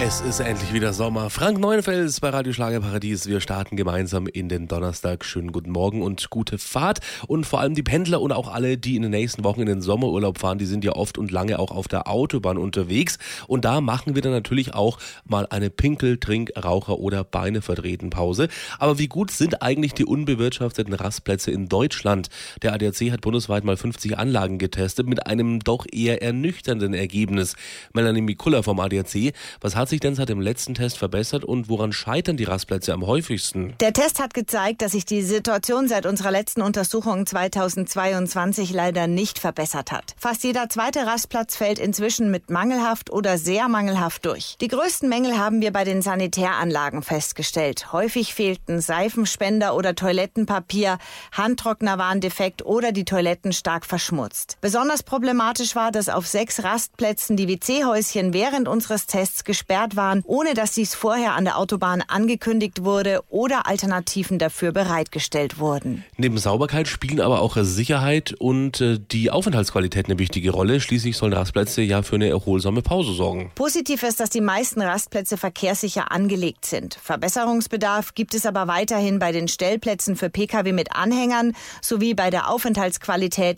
Es ist endlich wieder Sommer. Frank Neuenfels bei Radio Schlagerparadies. Wir starten gemeinsam in den Donnerstag. Schönen guten Morgen und gute Fahrt. Und vor allem die Pendler und auch alle, die in den nächsten Wochen in den Sommerurlaub fahren, die sind ja oft und lange auch auf der Autobahn unterwegs. Und da machen wir dann natürlich auch mal eine Pinkel-, Trink-, Raucher- oder Beine-vertreten-Pause. Aber wie gut sind eigentlich die unbewirtschafteten Rastplätze in Deutschland? Der ADAC hat bundesweit mal 50 Anlagen getestet mit einem doch eher ernüchternden Ergebnis. Melanie Mikulla vom ADAC, was hat sich denn seit dem letzten Test verbessert und woran scheitern die Rastplätze am häufigsten? Der Test hat gezeigt, dass sich die Situation seit unserer letzten Untersuchung 2022 leider nicht verbessert hat. Fast jeder zweite Rastplatz fällt inzwischen mit mangelhaft oder sehr mangelhaft durch. Die größten Mängel haben wir bei den Sanitäranlagen festgestellt. Häufig fehlten Seifenspender oder Toilettenpapier, Handtrockner waren defekt oder die Toiletten stark verschmutzt. Besonders problematisch war, dass auf 6 Rastplätzen die WC-Häuschen während unseres Tests gesperrt waren, ohne dass dies vorher an der Autobahn angekündigt wurde oder Alternativen dafür bereitgestellt wurden. Neben Sauberkeit spielen aber auch Sicherheit und die Aufenthaltsqualität eine wichtige Rolle. Schließlich sollen Rastplätze ja für eine erholsame Pause sorgen. Positiv ist, dass die meisten Rastplätze verkehrssicher angelegt sind. Verbesserungsbedarf gibt es aber weiterhin bei den Stellplätzen für Pkw mit Anhängern sowie bei der Aufenthaltsqualität